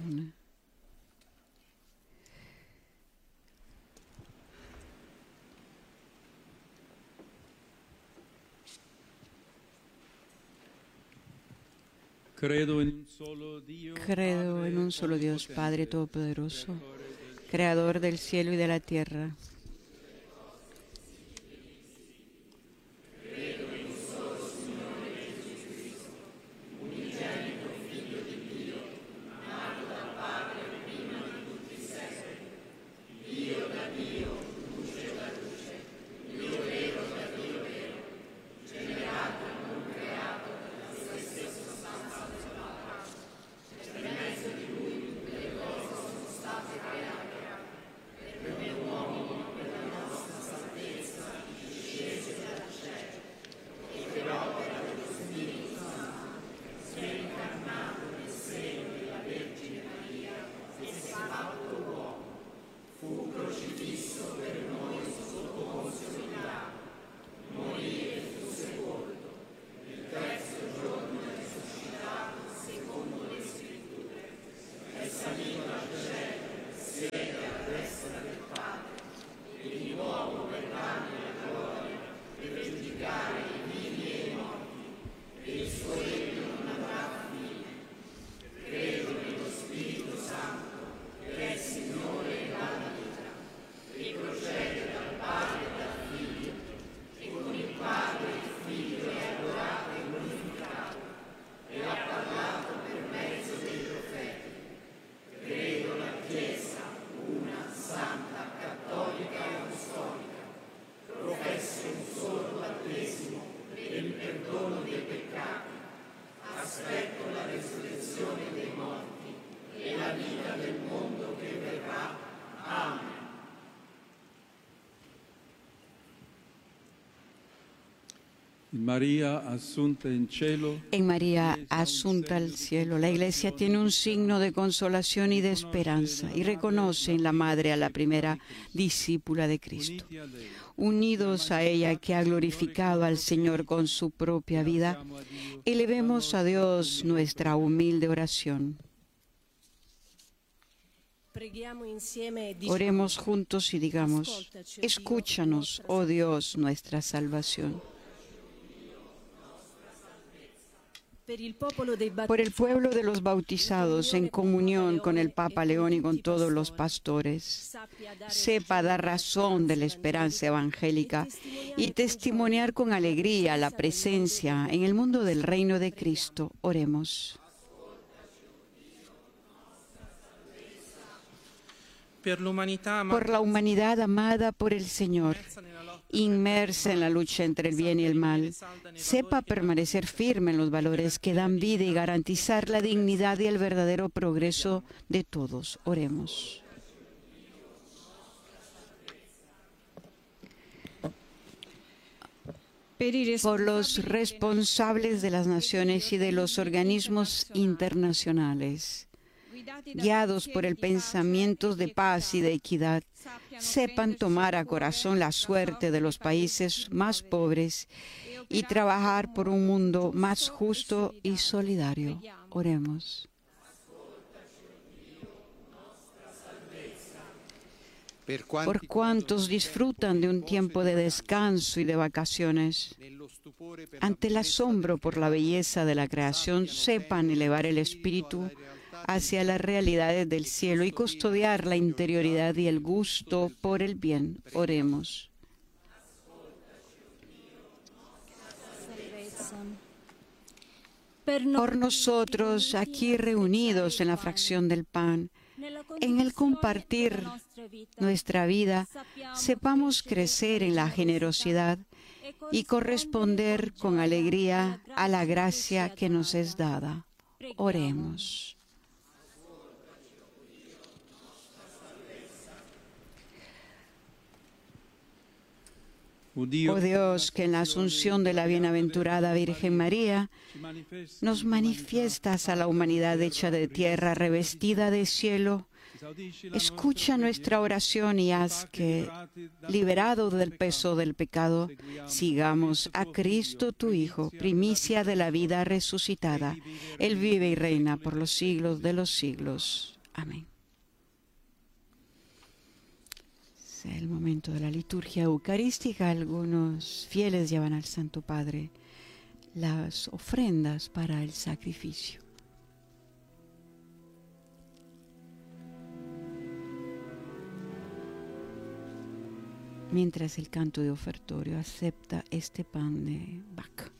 salvación. Credo en un solo Dios, Padre Todopoderoso, Creador del cielo y de la tierra. En María asunta al cielo, la Iglesia tiene un signo de consolación y de esperanza y reconoce en la Madre a la primera discípula de Cristo. Unidos a ella que ha glorificado al Señor con su propia vida, elevemos a Dios nuestra humilde oración. Oremos juntos y digamos: escúchanos, oh Dios, nuestra salvación. Por el pueblo de los bautizados, en comunión con el Papa León y con todos los pastores, sepa dar razón de la esperanza evangélica y testimoniar con alegría la presencia en el mundo del reino de Cristo. Oremos. Por la humanidad amada por el Señor, inmersa en la lucha entre el bien y el mal, sepa permanecer firme en los valores que dan vida y garantizar la dignidad y el verdadero progreso de todos. Oremos. Por los responsables de las naciones y de los organismos internacionales, guiados por el pensamiento de paz y de equidad, sepan tomar a corazón la suerte de los países más pobres y trabajar por un mundo más justo y solidario. Oremos. Por cuantos disfrutan de un tiempo de descanso y de vacaciones, ante el asombro por la belleza de la creación, sepan elevar el espíritu hacia las realidades del cielo y custodiar la interioridad y el gusto por el bien. Oremos. Por nosotros, aquí reunidos en la fracción del pan, en el compartir nuestra vida, sepamos crecer en la generosidad y corresponder con alegría a la gracia que nos es dada. Oremos. Oh Dios, que en la asunción de la bienaventurada Virgen María nos manifiestas a la humanidad hecha de tierra, revestida de cielo, Escucha nuestra oración y haz que, liberado del peso del pecado, sigamos a Cristo tu Hijo, primicia de la vida resucitada. Él vive y reina por los siglos de los siglos. Amén. Es el momento de la liturgia eucarística. Algunos fieles llevan al Santo Padre las ofrendas para el sacrificio. Mientras el canto de ofertorio acepta este pan de Bach.